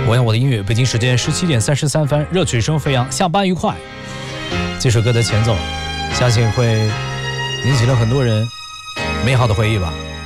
我想我的音乐，北京时间17点33分，热曲声飞扬，下班愉快。这首歌的前奏，相信会引起了很多人美好的回忆吧。